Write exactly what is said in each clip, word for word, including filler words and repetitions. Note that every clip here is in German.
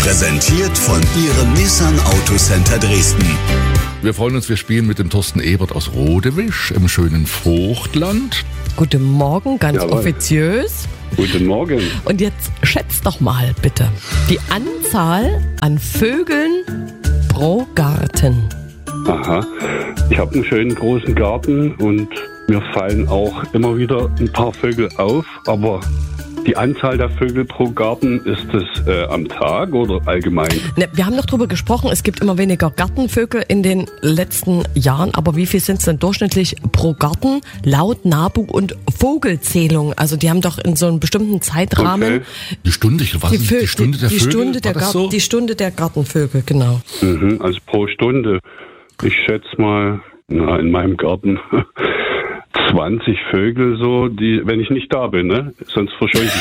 Präsentiert von Ihrem Nissan Autocenter Dresden. Wir freuen uns, wir spielen mit dem Thorsten Ebert aus Rodewisch im schönen Vogtland. Guten Morgen, ganz Jawohl. offiziös. Guten Morgen. Und jetzt schätzt doch mal bitte die Anzahl an Vögeln pro Garten. Aha. Ich habe einen schönen großen Garten und mir fallen auch immer wieder ein paar Vögel auf, aber die Anzahl der Vögel pro Garten, ist das äh, am Tag oder allgemein? Ne, wir haben noch drüber gesprochen, es gibt immer weniger Gartenvögel in den letzten Jahren, aber wie viel sind es denn durchschnittlich pro Garten laut NABU und Vogelzählung? Also die haben doch in so einem bestimmten Zeitrahmen Okay. Die Stunde, was ist Vö- die Stunde der die Vögel? Stunde der, War das Gar- so? die Stunde der Gartenvögel, genau. Mhm, also pro Stunde. Ich schätze mal, na, in meinem Garten zwanzig Vögel so, die, wenn ich nicht da bin, ne? Sonst verscheuche ich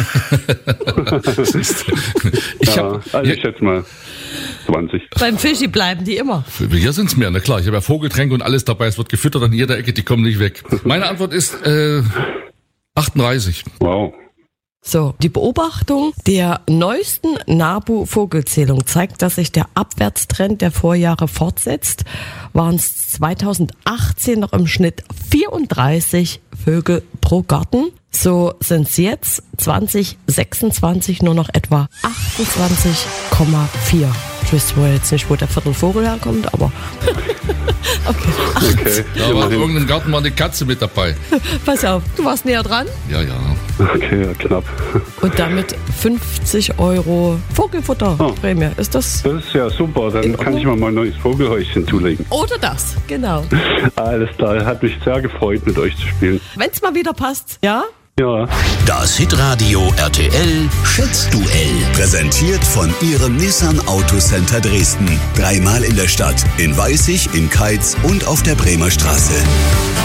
die ich ja. hab, Ja, also ich schätze mal zwanzig. Beim Fischi bleiben die immer. Hier sind es mehr, na klar. Ich habe ja Vogeltränke und alles dabei. Es wird gefüttert an jeder Ecke, die kommen nicht weg. Meine Antwort ist äh, achtunddreißig. Wow. So, die Beobachtung der neuesten NABU-Vogelzählung zeigt, dass sich der Abwärtstrend der Vorjahre fortsetzt. Waren es zweitausendachtzehn noch im Schnitt vierunddreißig Vögel pro Garten. So sind es jetzt zwanzig sechsundzwanzig nur noch etwa achtundzwanzig Komma vier. Ich wüsste wohl jetzt nicht, wo der Viertelvogel herkommt, aber okay. Okay. Da war in immerhin. irgendeinem Garten mal eine Katze mit dabei. Pass auf, du warst näher dran. Ja, ja. Okay, ja, knapp. Und damit fünfzig Euro Vogelfutterprämie. Ist das? Das ist ja super, dann In kann Ordnung? ich mir mal ein neues Vogelhäuschen zulegen. Oder das, genau. Alles klar, hat mich sehr gefreut, mit euch zu spielen. Wenn es mal wieder passt, ja? Ja. Das Hitradio R T L Schätzduell. Präsentiert von Ihrem Nissan Autocenter Dresden. Dreimal in der Stadt, in Weißig, in Keitz und auf der Bremer Straße.